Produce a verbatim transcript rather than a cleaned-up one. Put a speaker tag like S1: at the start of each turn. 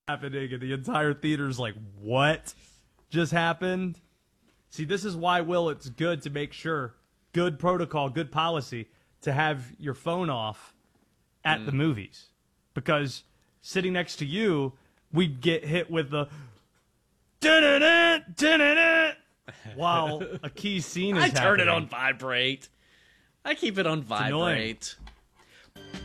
S1: happening, and the entire theater's like, what just happened? See, this is why, Will, it's good to make sure, good protocol, good policy, to have your phone off at mm. the movies. Because sitting next to you, we'd get hit with the da-da-da, da-da-da, while a key scene is
S2: I
S1: happening.
S2: turn it on vibrate. I keep it on vibrate.